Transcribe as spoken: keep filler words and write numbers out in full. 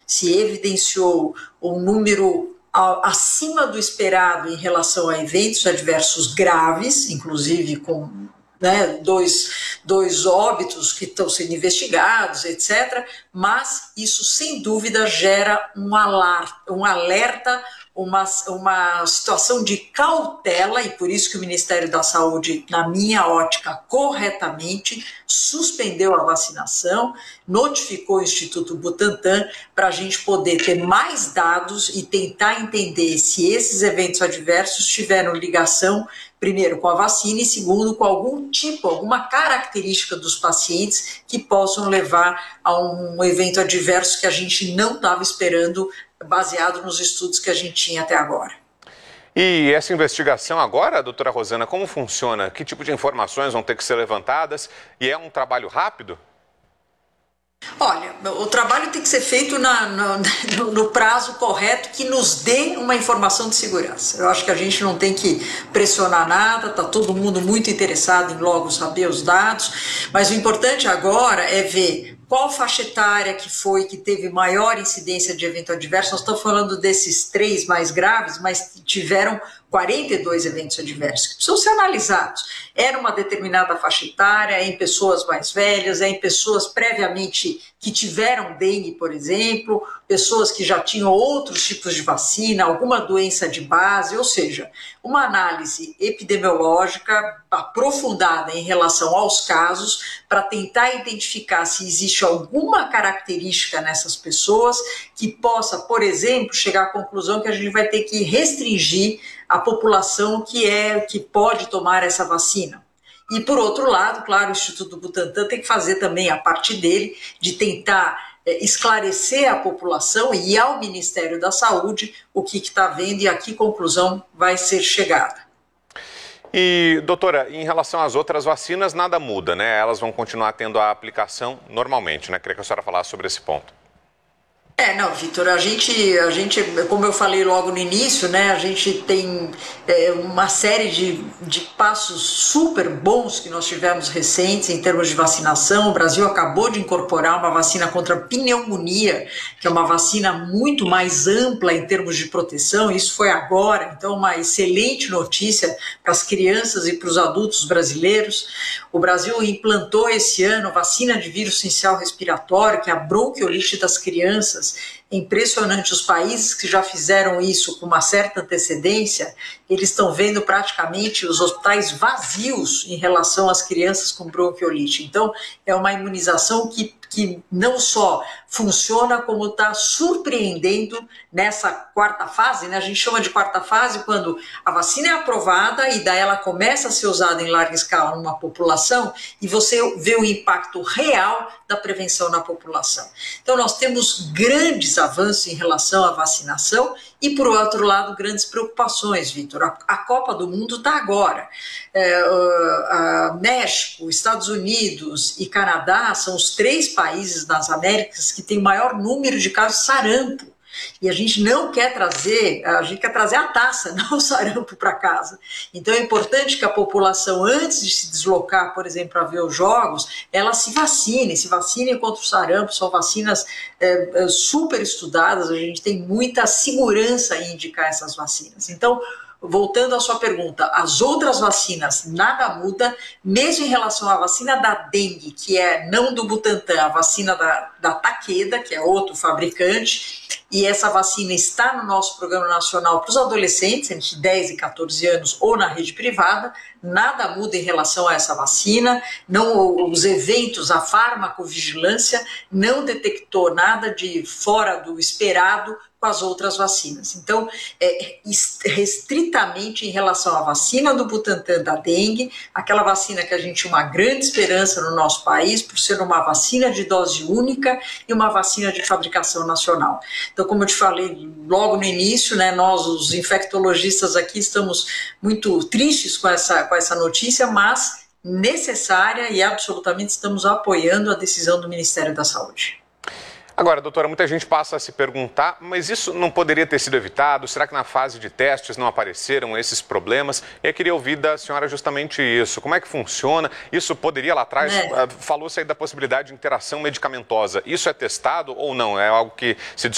se evidenciou um número acima do esperado em relação a eventos adversos graves, inclusive com né, dois, dois óbitos que estão sendo investigados, etcétera. Mas isso, sem dúvida, gera um alerta, um alerta Uma, uma situação de cautela, e por isso que o Ministério da Saúde, na minha ótica, corretamente suspendeu a vacinação, notificou o Instituto Butantan para a gente poder ter mais dados e tentar entender se esses eventos adversos tiveram ligação, primeiro, com a vacina e, segundo, com algum tipo, alguma característica dos pacientes que possam levar a um evento adverso que a gente não estava esperando, baseado nos estudos que a gente tinha até agora. E essa investigação agora, doutora Rosana, como funciona? Que tipo de informações vão ter que ser levantadas? E é um trabalho rápido? Olha, o trabalho tem que ser feito na, no, no prazo correto que nos dê uma informação de segurança. Eu acho que a gente não tem que pressionar nada, está todo mundo muito interessado em logo saber os dados, mas o importante agora é ver qual faixa etária que foi que teve maior incidência de evento adverso. Nós estamos falando desses três mais graves, mas tiveram quarenta e dois eventos adversos que precisam ser analisados. Era uma determinada faixa etária, é em pessoas mais velhas, é em pessoas previamente que tiveram dengue, por exemplo, pessoas que já tinham outros tipos de vacina, alguma doença de base, ou seja, uma análise epidemiológica aprofundada em relação aos casos para tentar identificar se existe alguma característica nessas pessoas que possa, por exemplo, chegar à conclusão que a gente vai ter que restringir a população que é que pode tomar essa vacina. E, por outro lado, claro, o Instituto Butantan tem que fazer também a parte dele de tentar é, esclarecer a população e ao Ministério da Saúde o que está vendo e a que conclusão vai ser chegada. E, doutora, em relação às outras vacinas, nada muda, né? Elas vão continuar tendo a aplicação normalmente, né? Queria que a senhora falasse sobre esse ponto. É, não, Vitor, a gente, a gente, como eu falei logo no início, né, a gente tem é, uma série de, de passos super bons que nós tivemos recentes em termos de vacinação. O Brasil acabou de incorporar uma vacina contra a pneumonia, que é uma vacina muito mais ampla em termos de proteção, isso foi agora, então uma excelente notícia para as crianças e para os adultos brasileiros. O Brasil implantou esse ano vacina de vírus sincicial respiratório, que é a bronquiolite das crianças. É impressionante, os países que já fizeram isso com uma certa antecedência, eles estão vendo praticamente os hospitais vazios em relação às crianças com bronquiolite. Então, é uma imunização que, que não só funciona, como está surpreendendo nessa quarta fase, né? A gente chama de quarta fase quando a vacina é aprovada e daí ela começa a ser usada em larga escala numa população e você vê o impacto real da prevenção na população. Então, nós temos grandes avanços em relação à vacinação e, por outro lado, grandes preocupações, Vitor. A, a Copa do Mundo está agora. É, a, a México, Estados Unidos e Canadá são os três países das Américas que têm o maior número de casos de sarampo. E a gente não quer trazer, a gente quer trazer a taça, não o sarampo para casa. Então é importante que a população, antes de se deslocar, por exemplo, para ver os jogos, ela se vacine, se vacine contra o sarampo, são vacinas é, super estudadas, a gente tem muita segurança em indicar essas vacinas. Então, voltando à sua pergunta, as outras vacinas nada muda, mesmo em relação à vacina da dengue, que é não do Butantan, a vacina da, da Takeda, que é outro fabricante, e essa vacina está no nosso Programa Nacional para os adolescentes, entre dez e quatorze anos, ou na rede privada. Nada muda em relação a essa vacina, não, os eventos, a farmacovigilância não detectou nada de fora do esperado com as outras vacinas. Então, é, restritamente em relação à vacina do Butantan da dengue, aquela vacina que a gente tinha uma grande esperança no nosso país, por ser uma vacina de dose única e uma vacina de fabricação nacional. Então, como eu te falei logo no início, né, nós, os infectologistas aqui, estamos muito tristes com essa, com essa notícia, mas necessária e absolutamente estamos apoiando a decisão do Ministério da Saúde. Agora, doutora, muita gente passa a se perguntar, mas isso não poderia ter sido evitado? Será que na fase de testes não apareceram esses problemas? Eu queria ouvir da senhora justamente isso. Como é que funciona? Isso poderia lá atrás, é. falou-se aí da possibilidade de interação medicamentosa. Isso é testado ou não? É algo que se